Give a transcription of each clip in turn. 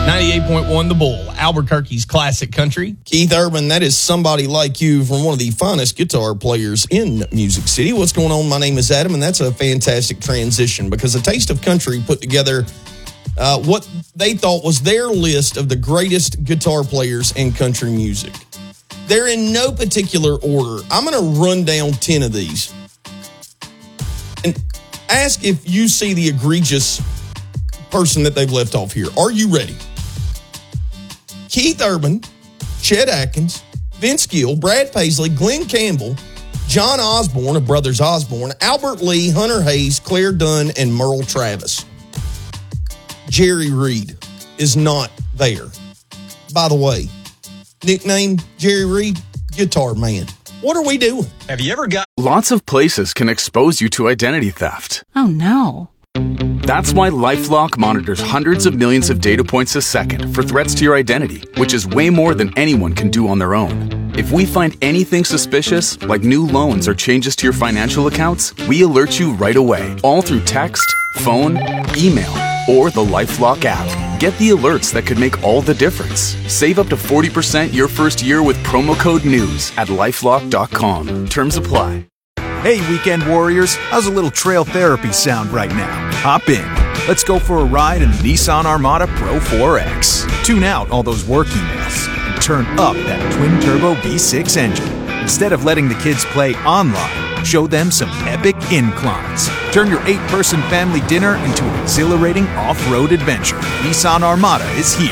98.1 The Bull, Albuquerque's classic country. Keith Urban, that is Somebody Like You from one of the finest guitar players in Music City. What's going on? My name is Adam, and that's a fantastic transition because A Taste of Country put together what they thought was their list of the greatest guitar players in country music. They're in no particular order. I'm going to run down 10 of these and ask if you see the egregious person that they've left off here. Are you ready? Keith Urban, Chet Atkins, Vince Gill, Brad Paisley, Glenn Campbell, John Osborne of Brothers Osborne, Albert Lee, Hunter Hayes, Claire Dunn, and Merle Travis. Jerry Reed is not there. By the way, nickname Jerry Reed, Guitar Man. What are we doing? Have you ever got... Lots of places can expose you to identity theft. Oh, no. That's why LifeLock monitors hundreds of millions of data points a second for threats to your identity, which is way more than anyone can do on their own. If we find anything suspicious, like new loans or changes to your financial accounts, we alert you right away, all through text, phone, email, or the LifeLock app. Get the alerts that could make all the difference. Save up to 40% your first year with promo code NEWS at LifeLock.com. Terms apply. Hey, weekend warriors, how's a little trail therapy sound right now? Hop in. Let's go for a ride in the Nissan Armada Pro 4X. Tune out all those work emails and turn up that twin-turbo V6 engine. Instead of letting the kids play online, show them some epic inclines. Turn your 8-person family dinner into an exhilarating off-road adventure. Nissan Armada is here.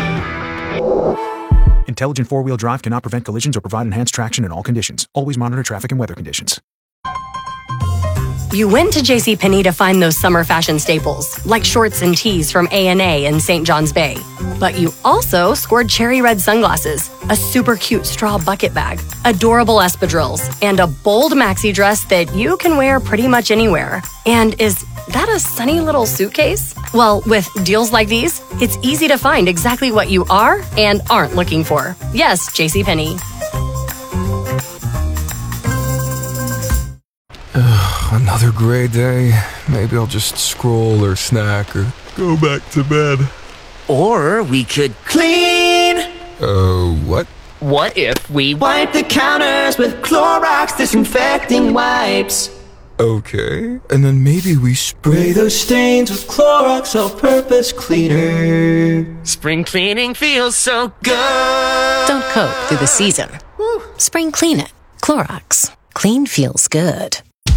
Intelligent four-wheel drive cannot prevent collisions or provide enhanced traction in all conditions. Always monitor traffic and weather conditions. You went to JCPenney to find those summer fashion staples, like shorts and tees from A&A in St. John's Bay. But you also scored cherry red sunglasses, a super cute straw bucket bag, adorable espadrilles, and a bold maxi dress that you can wear pretty much anywhere. And is that a sunny little suitcase? Well, with deals like these, it's easy to find exactly what you are and aren't looking for. Yes, JCPenney. Another gray day. Maybe I'll just scroll or snack or go back to bed. Or we could clean. What? What if we wipe the counters with Clorox disinfecting wipes? Okay. And then maybe we spray those stains with Clorox all-purpose cleaner. Spring cleaning feels so good. Don't coat through the season. Spring clean it. Clorox. Clean feels good.